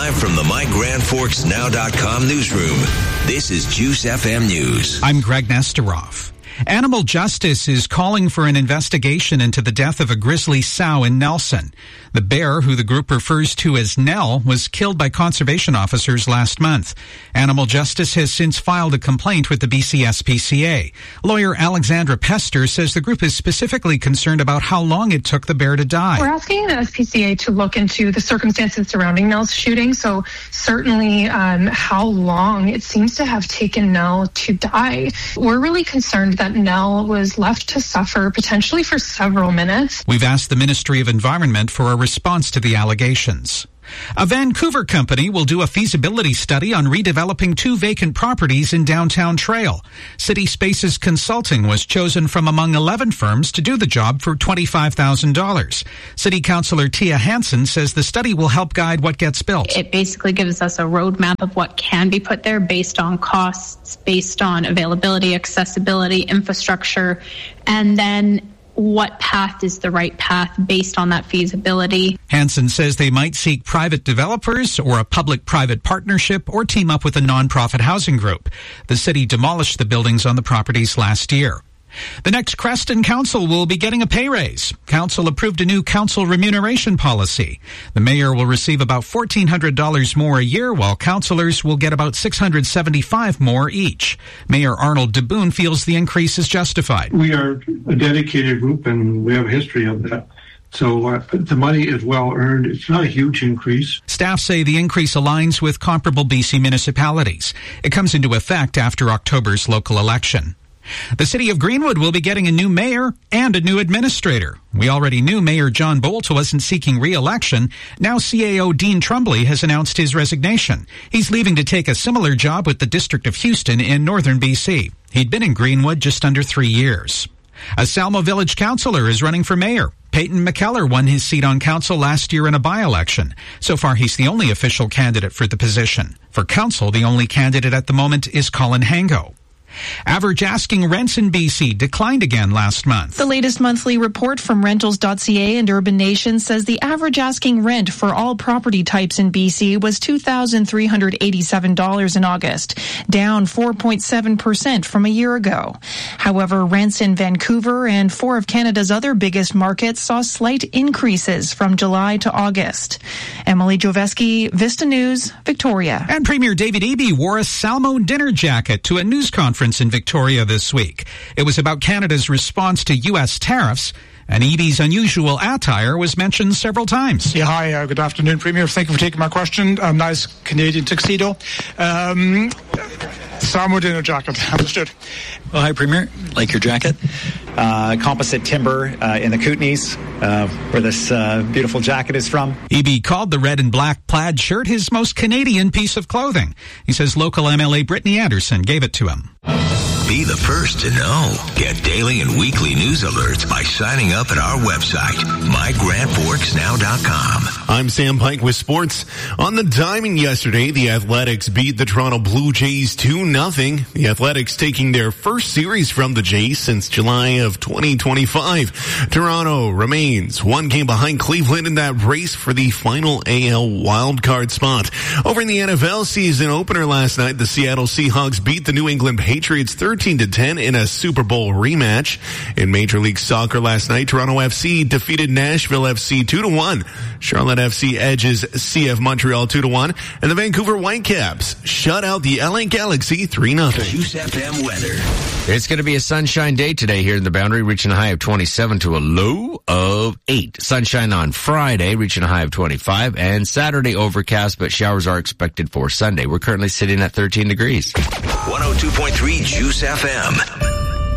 Live from the MyGrandForksNow.com newsroom, this is Juice FM News. I'm Greg Nesteroff. Animal Justice is calling for an investigation into the death of a grizzly sow in Nelson. The bear, who the group refers to as Nell, was killed by conservation officers last month. Animal Justice has since filed a complaint with the BC SPCA. Lawyer Alexandra Pester says the group is specifically concerned about how long it took the bear to die. We're asking the SPCA to look into the circumstances surrounding Nell's shooting, so certainly how long it seems to have taken Nell to die. We're really concerned that Nell was left to suffer potentially for several minutes. We've asked the Ministry of Environment for a response to the allegations. A Vancouver company will do a feasibility study on redeveloping 2 vacant properties in downtown Trail. City Spaces Consulting was chosen from among 11 firms to do the job for $25,000. City Councillor Tia Hansen says the study will help guide what gets built. It basically gives us a roadmap of what can be put there based on costs, based on availability, accessibility, infrastructure, and then what path is the right path based on that feasibility. Hansen says they might seek private developers or a public-private partnership or team up with a non-profit housing group. The city demolished the buildings on the properties last year. The next Creston Council will be getting a pay raise. Council approved a new council remuneration policy. The mayor will receive about $1,400 more a year, while councillors will get about $675 more each. Mayor Arnold DeBoon feels the increase is justified. We are a dedicated group, and we have a history of that. So the money is well earned. It's not a huge increase. Staff say the increase aligns with comparable BC municipalities. It comes into effect after October's local election. The city of Greenwood will be getting a new mayor and a new administrator. We already knew Mayor John Bolt wasn't seeking re-election. Now CAO Dean Trumbley has announced his resignation. He's leaving to take a similar job with the District of Houston in northern BC. He'd been in Greenwood just under 3 years. A Salmo Village councillor is running for mayor. Peyton McKellar won his seat on council last year in a by-election. So far, he's the only official candidate for the position. For council, the only candidate at the moment is Colin Hango. Average asking rents in BC declined again last month. The latest monthly report from Rentals.ca and Urban Nation says the average asking rent for all property types in BC was $2,387 in August, down 4.7% from a year ago. However, rents in Vancouver and 4 of Canada's other biggest markets saw slight increases from July to August. Emily Joveski, Vista News, Victoria. And Premier David Eby wore a Salmo dinner jacket to a news conference in Victoria this week. It was about Canada's response to U.S. tariffs, and Eby's unusual attire was mentioned several times. Yeah, hi, good afternoon, Premier. Thank you for taking my question. Nice Canadian tuxedo. Salmo dinner jacket, understood. Well, hi, Premier. Like your jacket. Composite timber in the Kootenays, where this beautiful jacket is from. Eby called the red and black plaid shirt his most Canadian piece of clothing. He says local MLA Brittany Anderson gave it to him. Be the first to know. Get daily and weekly news alerts by signing up at our website, MyGrandForksNow.com. I'm Sam Pike with sports. On the diamond yesterday, the Athletics beat the Toronto Blue Jays 2-0. The Athletics taking their first series from the Jays since July of 2025. Toronto remains 1 game behind Cleveland in that race for the final AL wildcard spot. Over in the NFL season opener last night, the Seattle Seahawks beat the New England Patriots 13-10 in a Super Bowl rematch. In Major League Soccer last night, Toronto FC defeated Nashville FC 2-1. Charlotte FC edges CF Montreal 2-1. And the Vancouver Whitecaps shut out the LA Galaxy 3-0. Juice FM weather. It's going to be a sunshine day today here in the Boundary, reaching a high of 27 to a low of 8. Sunshine on Friday, reaching a high of 25. And Saturday overcast, but showers are expected for Sunday. We're currently sitting at 13 degrees. 102.3 Juice FM.